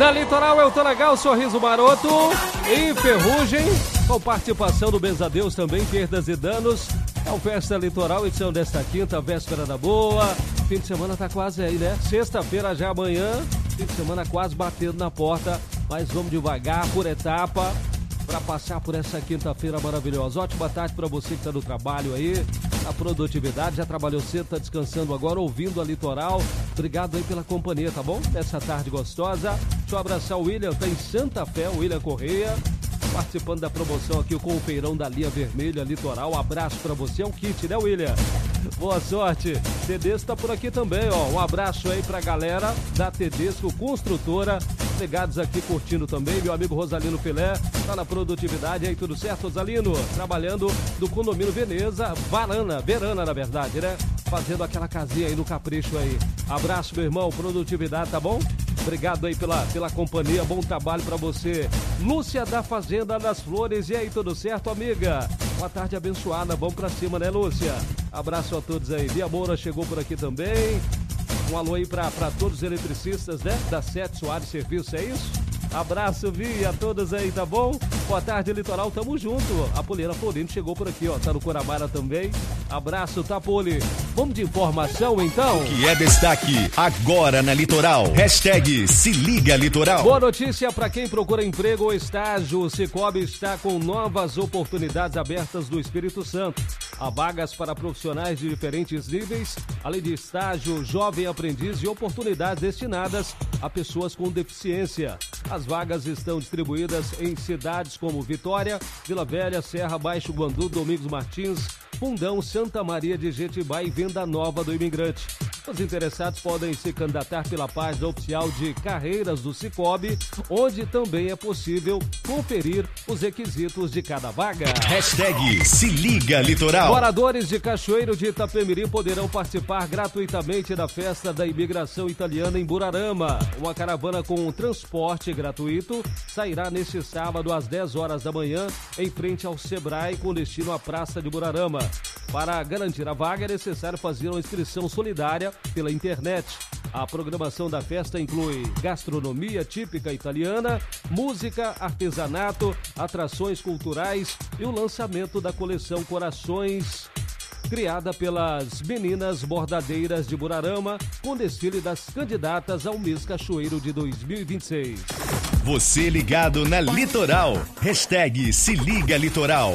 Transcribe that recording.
Na Litoral eu tô legal, Sorriso Maroto e Ferrugem, com participação do Benzadeus também, Perdas e Danos. É o Festa Litoral, edição desta quinta, véspera da boa. Fim de semana tá quase aí, né? Sexta-feira já amanhã, fim de semana quase batendo na porta, mas vamos devagar, por etapa, para passar por essa quinta-feira maravilhosa. Ótima tarde para você que tá no trabalho aí, a produtividade, já trabalhou cedo, tá descansando agora, ouvindo a Litoral. Obrigado aí pela companhia, tá bom? Nessa tarde gostosa. Deixa eu abraçar o William, tá em Santa Fé, o William Correia, participando da promoção aqui com o feirão da Linha Vermelha Litoral. Um abraço pra você, é um kit, né, William? Boa sorte. Tedesco tá por aqui também, ó. Um abraço aí pra galera da Tedesco Construtora, ligados aqui curtindo também. Meu amigo Rosalino Filé tá na produtividade aí, tudo certo, Rosalino? Trabalhando do condomínio Veneza, Verana, na verdade, né? Fazendo aquela casinha aí no capricho aí. Abraço, meu irmão, produtividade, tá bom? Obrigado aí pela companhia, bom trabalho pra você. Lúcia da Fazenda das Flores, e aí, tudo certo, amiga? Boa tarde abençoada, vamos pra cima, né, Lúcia? Abraço a todos aí. Bia Moura chegou por aqui também. Um alô aí pra todos os eletricistas, né? Da Sete Soares Serviço, é isso? Abraço, Vi, a todos aí, tá bom? Boa tarde, Litoral, tamo junto. A Poliana Florino chegou por aqui, ó, tá no Coramara também. Abraço, tá, Poli? Vamos de informação, então? O que é destaque agora na Litoral. Hashtag Se Liga Litoral. Boa notícia para quem procura emprego ou estágio. O Cicobi está com novas oportunidades abertas do Espírito Santo. Há vagas para profissionais de diferentes níveis, além de estágio, jovem aprendiz e oportunidades destinadas a pessoas com deficiência. As vagas estão distribuídas em cidades como Vitória, Vila Velha, Serra, Baixo Guandu, Domingos Martins, Fundão, Santa Maria de Jetibá e Venda Nova do Imigrante. Os interessados podem se candidatar pela página oficial de carreiras do Cicobi, onde também é possível conferir os requisitos de cada vaga. Hashtag Se Liga Litoral. Moradores de Cachoeiro de Itapemirim poderão participar gratuitamente da festa da imigração italiana em Burarama. Uma caravana com transporte gratuito sairá neste sábado às 10 horas da manhã em frente ao Sebrae com destino à Praça de Burarama. Para garantir a vaga é necessário fazer uma inscrição solidária pela internet. A programação da festa inclui gastronomia típica italiana, música, artesanato, atrações culturais e o lançamento da coleção Corações, criada pelas meninas bordadeiras de Burarama, com desfile das candidatas ao Miss Cachoeiro de 2026. Você ligado na Litoral. Hashtag Se Liga Litoral.